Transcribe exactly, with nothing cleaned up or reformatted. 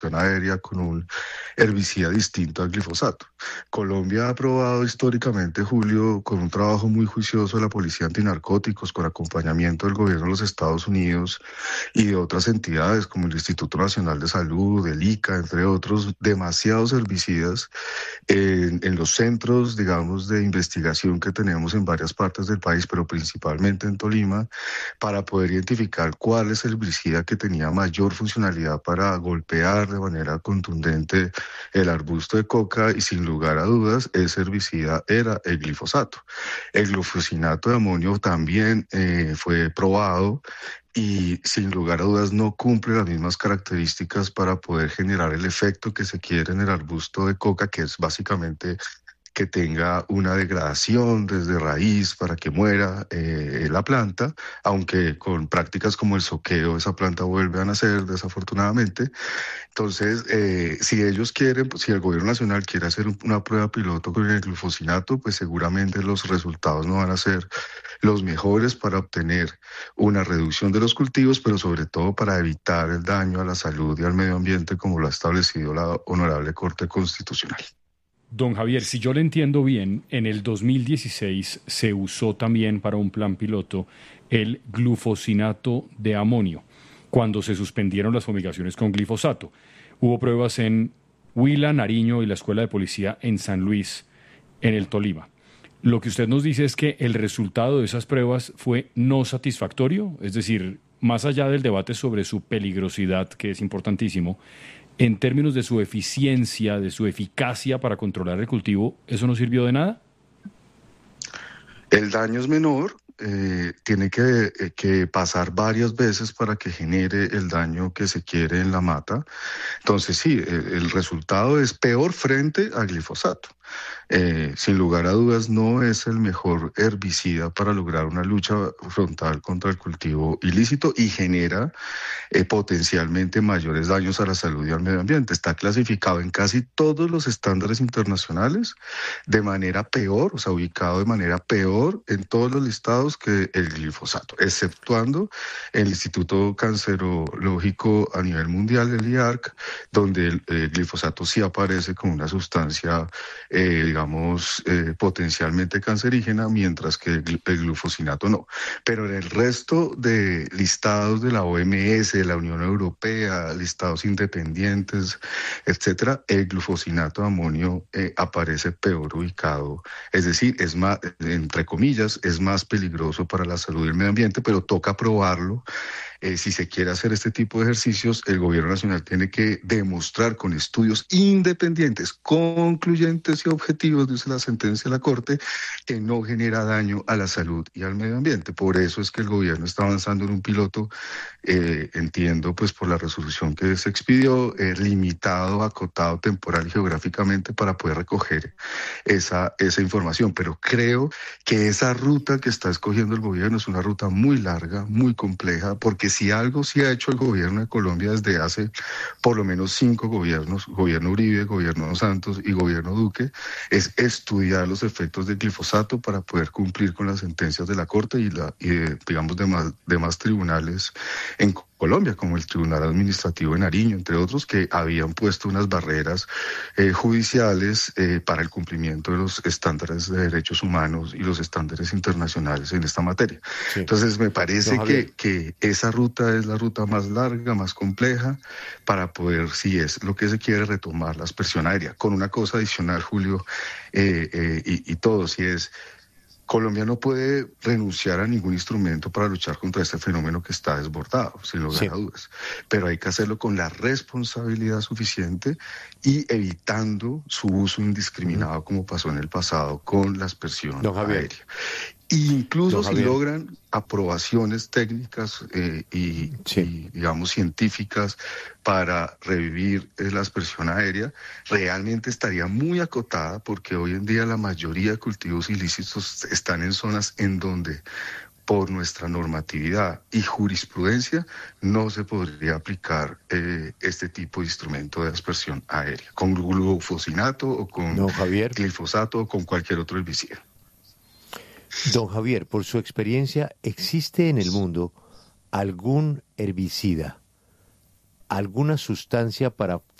aérea con un herbicida distinto al glifosato. Colombia ha aprobado históricamente, Julio, con un trabajo muy juicioso de la Policía Antinarcóticos, con acompañamiento del gobierno de los Estados Unidos y de otras entidades como el Instituto Nacional de Salud, el I C A, entre otros, demasiados herbicidas en, en los centros, digamos, de investigación que tenemos en varias partes del país, pero principalmente en Tolima, para poder identificar cuál es el herbicida que tenía mayor funcionalidad para golpear de manera contundente el arbusto de coca, y sin lugar a dudas ese herbicida era el glifosato. El glufosinato de amonio también eh, fue probado y sin lugar a dudas no cumple las mismas características para poder generar el efecto que se quiere en el arbusto de coca, que es básicamente que tenga una degradación desde raíz para que muera eh, la planta, aunque con prácticas como el soqueo esa planta vuelve a nacer desafortunadamente. Entonces, eh, si ellos quieren, pues, si el gobierno nacional quiere hacer un- una prueba piloto con el glufosinato, pues seguramente los resultados no van a ser los mejores para obtener una reducción de los cultivos, pero sobre todo para evitar el daño a la salud y al medio ambiente, como lo ha establecido la Honorable Corte Constitucional. Don Javier, si yo le entiendo bien, en el dos mil dieciséis se usó también para un plan piloto el glufosinato de amonio, cuando se suspendieron las fumigaciones con glifosato. Hubo pruebas en Huila, Nariño y la Escuela de Policía en San Luis, en el Tolima. Lo que usted nos dice es que el resultado de esas pruebas fue no satisfactorio, es decir, más allá del debate sobre su peligrosidad, que es importantísimo, en términos de su eficiencia, de su eficacia para controlar el cultivo, ¿eso no sirvió de nada? El daño es menor, eh, tiene que, eh, que pasar varias veces para que genere el daño que se quiere en la mata. Entonces sí, el, el resultado es peor frente al glifosato. Eh, sin lugar a dudas, no es el mejor herbicida para lograr una lucha frontal contra el cultivo ilícito y genera eh, potencialmente mayores daños a la salud y al medio ambiente. Está clasificado en casi todos los estándares internacionales de manera peor, o sea, ubicado de manera peor en todos los listados que el glifosato, exceptuando el Instituto Cancerológico a nivel mundial, el I A R C, donde el, el glifosato sí aparece como una sustancia, eh, digamos, eh, potencialmente cancerígena, mientras que el, el glufosinato no. Pero en el resto de listados de la O M S, de la Unión Europea, listados independientes, etcétera, el glufosinato de amonio eh, aparece peor ubicado. Es decir, es más, entre comillas, es más peligroso para la salud y el medio ambiente, pero toca probarlo. Eh, si se quiere hacer este tipo de ejercicios, el gobierno nacional tiene que demostrar con estudios independientes, concluyentes y objetivos, dice la sentencia de la Corte, que no genera daño a la salud y al medio ambiente. Por eso es que el gobierno está avanzando en un piloto, eh, entiendo, pues por la resolución que se expidió, eh, limitado, acotado temporal y geográficamente para poder recoger esa, esa información. Pero creo que esa ruta que está escogiendo el gobierno es una ruta muy larga, muy compleja, porque si algo sí ha hecho el gobierno de Colombia desde hace por lo menos cinco gobiernos, gobierno Uribe, gobierno Santos y gobierno Duque, es estudiar los efectos del glifosato para poder cumplir con las sentencias de la Corte y, la, y de, digamos, demás, demás tribunales en Colombia, como el Tribunal Administrativo de Nariño, entre otros, que habían puesto unas barreras eh, judiciales eh, para el cumplimiento de los estándares de derechos humanos y los estándares internacionales en esta materia. Sí. Entonces, me parece Don que, Javier. que esa ruta es la ruta más larga, más compleja, para poder, si es lo que se quiere, retomar la aspersión aérea. Con una cosa adicional, Julio, eh, eh, y, y todo, si es... Colombia no puede renunciar a ningún instrumento para luchar contra este fenómeno que está desbordado, sin lugar Sí. a dudas. Pero hay que hacerlo con la responsabilidad suficiente y evitando su uso indiscriminado, uh-huh. como pasó en el pasado con la aspersión Don Javier. aérea. Incluso Don si Javier. logran aprobaciones técnicas eh, y, Sí. y, digamos, científicas para revivir eh, la aspersión aérea, realmente estaría muy acotada, porque hoy en día la mayoría de cultivos ilícitos están en zonas en donde, por nuestra normatividad y jurisprudencia, no se podría aplicar eh, este tipo de instrumento de aspersión aérea, con glufosinato o con Don Javier. glifosato o con cualquier otro herbicida. Don Javier, por su experiencia, ¿existe en el mundo algún herbicida, alguna sustancia para